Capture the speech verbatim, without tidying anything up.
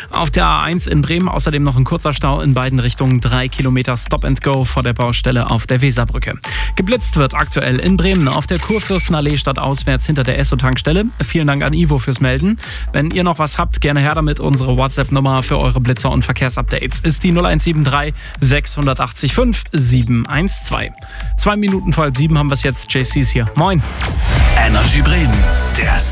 Auf der A eins in Bremen außerdem noch ein kurzer Stau in beiden Richtungen. Drei Kilometer Stop and Go vor der Baustelle auf der Weserbrücke. Geblitzt wird aktuell in Bremen auf der Kurfürstenallee stadtauswärts hinter der Esso-Tankstelle. Vielen Dank an Ivo fürs Melden. Wenn ihr noch was habt, gerne her damit. Unsere WhatsApp-Nummer für eure Blitzer und Verkehrsupdates ist die null eins sieben drei sechs acht fünf sieben eins zwei. Zwei Minuten vor halb sieben haben wir es jetzt. J C's hier. Moin. Energy Bremen, der